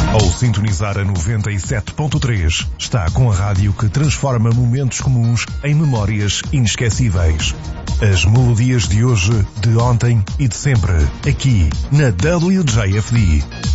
Ao sintonizar a 97.3, está com a rádio que transforma momentos comuns em memórias inesquecíveis. As melodias de hoje, de ontem e de sempre, aqui na WJFD.